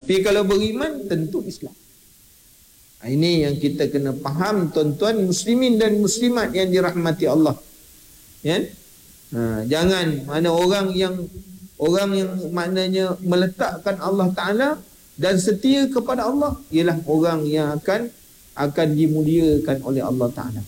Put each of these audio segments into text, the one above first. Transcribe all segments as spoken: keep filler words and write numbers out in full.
Tapi kalau beriman tentu Islam. Ini yang kita kena faham, tuan-tuan muslimin dan muslimat yang dirahmati Allah. Ya? Ha, jangan mana orang yang orang yang maknanya meletakkan Allah Taala dan setia kepada Allah ialah orang yang akan akan dimuliakan oleh Allah Taala.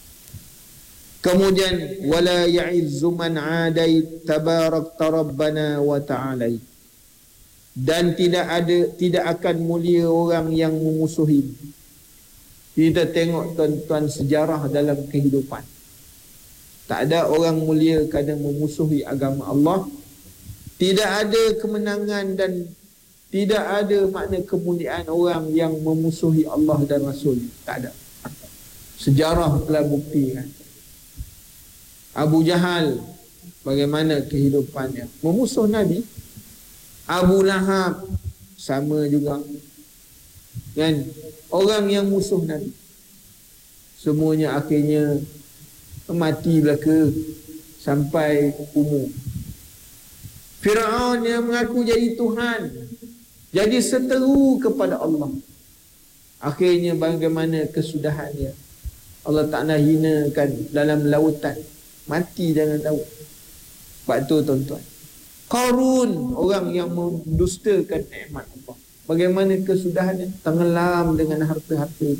Kemudian wala ya'izzu man 'adait tabarakta rabbana wa ta'ala. Dan tidak ada tidak akan mulia orang yang memusuhi. Kita tengok tuan-tuan sejarah dalam kehidupan. Tak ada orang mulia kerana memusuhi agama Allah. Tidak ada kemenangan dan tidak ada makna kemuliaan orang yang memusuhi Allah dan Rasul. Tak ada. Sejarah telah buktikan. Abu Jahal, bagaimana kehidupannya? Memusuh Nabi. Abu Lahab, sama juga. Kan? Orang yang musuh Nabi. Semuanya akhirnya mati belaka sampai umur. Firaun yang mengaku jadi Tuhan, jadi seteru kepada Allah. Akhirnya bagaimana kesudahannya? Allah Ta'ala hinakan dalam lautan, mati dalam laut. Sebab tu tuan-tuan, Qarun, orang yang mendustakan nikmat Allah, bagaimana kesudahannya? Tenggelam dengan harta-harta.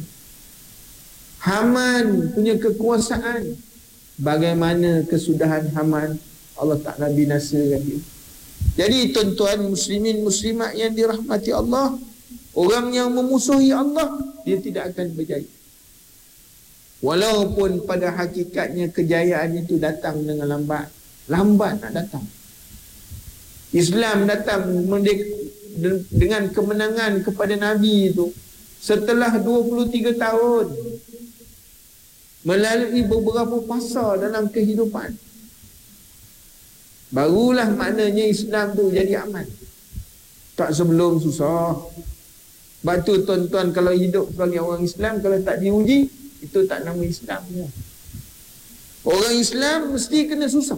Haman punya kekuasaan, bagaimana kesudahan Haman? Allah Ta'ala binasakan dia. Jadi tuan-tuan muslimin muslimat yang dirahmati Allah, orang yang memusuhi Allah, dia tidak akan berjaya. Walaupun pada hakikatnya kejayaan itu datang dengan lambat. Lambat nak datang. Islam datang dengan kemenangan kepada Nabi itu setelah dua puluh tiga tahun, melalui beberapa fasa dalam kehidupan. Barulah maknanya Islam tu jadi aman. Tak sebelum susah. Sebab tu tuan-tuan, kalau hidup sebagai orang Islam, kalau tak diuji, itu tak nama Islam. Orang Islam mesti kena susah.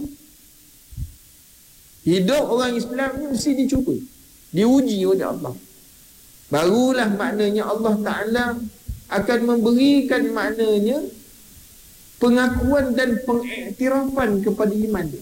Hidup orang Islam ni mesti dicuba, diuji oleh Allah. Barulah maknanya Allah Ta'ala akan memberikan maknanya pengakuan dan pengiktirafan kepada iman dia.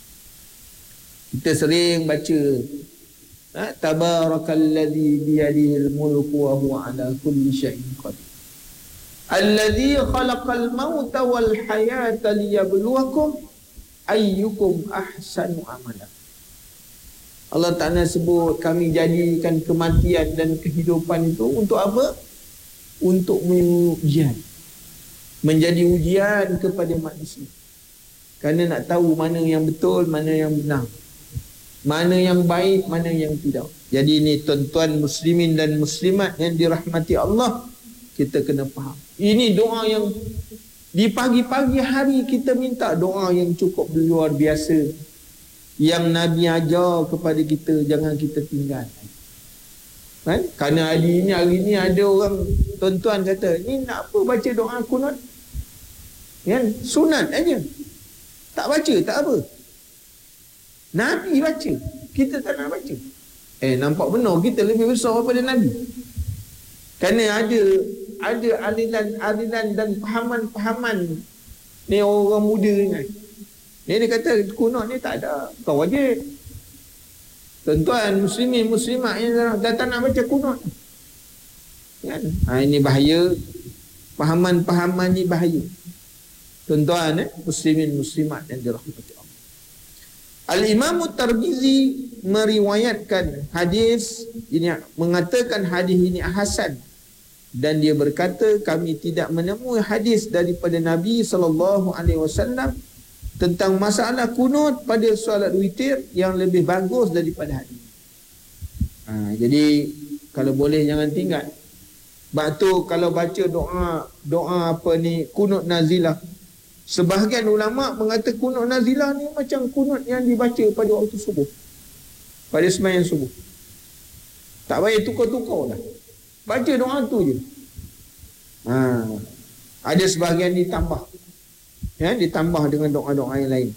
Kita sering baca, ha, tabarakalladzi biyadihil mulku wa huwa ala kulli syai'in qadir. Alladzi khalaqal mauta wal hayata liyabluwakum ayyukum ahsanu amala. Allah Ta'ala sebut, kami jadikan kematian dan kehidupan itu untuk apa? Untuk ujian. Menjadi ujian kepada manusia. Kerana nak tahu mana yang betul, mana yang benar. Mana yang baik, mana yang tidak. Jadi ini tuan-tuan muslimin dan muslimat yang dirahmati Allah, kita kena faham. Ini doa yang di pagi-pagi hari kita minta, doa yang cukup luar biasa, yang Nabi ajar kepada kita, jangan kita tinggal. Kan? Kerana hari ini, hari ini ada orang, tuan-tuan kata, ni nak apa baca doa kunut? Kan? Sunat aja. Tak baca, tak apa. Nabi baca, kita tak nak baca. Eh, nampak benar kita lebih besar daripada Nabi. Kerana ada ada aliran-aliran dan pahaman-pahaman ni orang muda ni. Ni dia kata kunut ni tak ada, kau wajib. Tuan-tuan muslimin muslimat yang dah tak nak baca kunut. Kan? Ha, ini bahaya. Pahaman-pahaman ni bahaya. Tuan-tuan eh, muslimin muslimat yang dirahmati Allah. Al-Imam At-Tirmizi meriwayatkan hadis ini, mengatakan hadis ini hasan, dan dia berkata, kami tidak menemui hadis daripada Nabi sallallahu alaihi wasallam tentang masalah kunut pada solat witir yang lebih bagus daripada hadis. Ha, jadi kalau boleh jangan tinggal. Sebab tu kalau baca doa doa apa ni, kunut nazilah, sebahagian ulama mengata kunut nazilah ni macam kunut yang dibaca pada waktu subuh, pada sembahyang subuh. Tak payah tukar-tukar lah, baca doa tu je. Ha, ada sebahagian ditambah, ya, ditambah dengan doa-doa yang lain.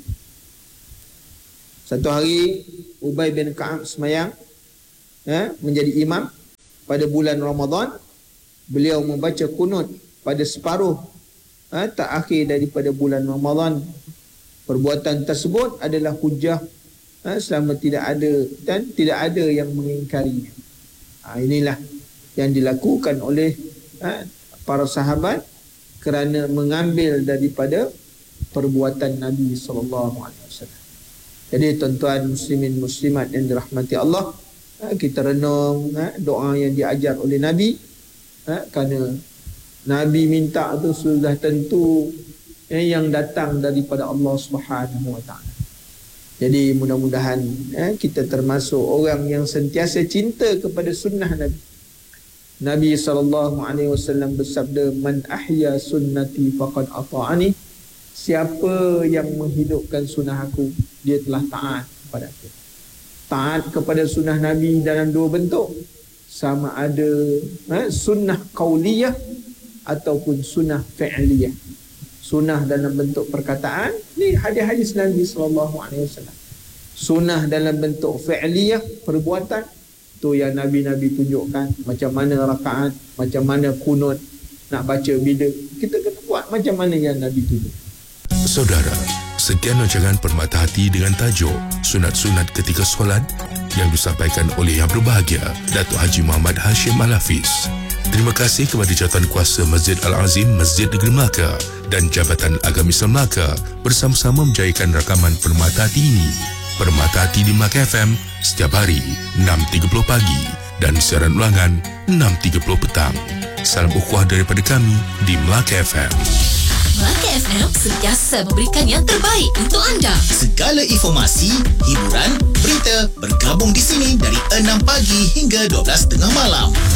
Satu hari Ubay bin Ka'ab semayang, ya, menjadi imam. pada bulan Ramadan, beliau membaca kunut pada separuh ha, terakhir daripada bulan Ramadan. Perbuatan tersebut adalah hujah ha, selama tidak ada dan tidak ada yang mengingkarinya. Ha, inilah yang dilakukan oleh ha, para sahabat kerana mengambil daripada perbuatan Nabi sallallahu alaihi wasallam. Jadi tuan-tuan muslimin muslimat yang dirahmati Allah, ha, kita renung ha, doa yang diajar oleh Nabi, ha, kerana Nabi minta tu sudah tentu eh, yang datang daripada Allah Subhanahu Wa Taala. Jadi mudah-mudahan eh, kita termasuk orang yang sentiasa cinta kepada sunnah Nabi. Nabi sallallahu alaihi wasallam bersabda, "Man ahya sunnati faqad ata'ani." Siapa yang menghidupkan sunnah aku, dia telah taat kepada aku. Taat kepada sunnah Nabi dalam dua bentuk, sama ada eh, sunnah qauliyah ataupun sunnah fi'liyah. Sunnah dalam bentuk perkataan, ni hadis-hadis Nabi sallallahu alaihi wasallam. Sunnah dalam bentuk fi'liyah, perbuatan, tu yang Nabi-Nabi tunjukkan macam mana rakaat, macam mana kunut, nak baca bila, kita kena buat macam mana yang Nabi tunjuk. Saudara, sekian rancangan Permata Hati dengan tajuk Sunat-Sunat Ketika Solat yang disampaikan oleh Yang Berbahagia Datuk Haji Muhammad Hashim Al-Hafiz. Terima kasih kepada Jawatan Kuasa Masjid Al-Azim Masjid Negeri Melaka dan Jabatan Agama Islam Melaka bersama-sama menjayakan rakaman Permata Hati ini. Permata Hati di Melaka F M setiap hari enam tiga puluh pagi dan siaran ulangan enam tiga puluh petang. Salam ukhuwah daripada kami di Melaka F M. Melaka F M sentiasa memberikan yang terbaik untuk anda. Segala informasi, hiburan, berita bergabung di sini dari enam pagi hingga dua belas tengah malam.